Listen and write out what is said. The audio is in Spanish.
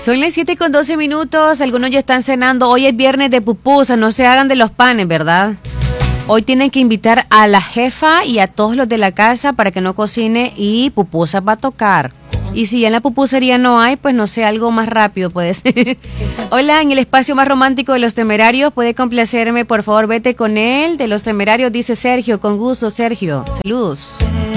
Son las 7:12. Algunos ya están cenando. Hoy es viernes de pupusas. No se hagan de los panes, ¿verdad? Hoy tienen que invitar a la jefa y a todos los de la casa para que no cocine y pupusas va a tocar. Y si ya en la pupusería no hay, pues no sé, algo más rápido puede ser. Hola, en el espacio más romántico de Los Temerarios, ¿puede complacerme? Por favor, vete con él. De Los Temerarios, dice Sergio. Con gusto, Sergio. Saludos.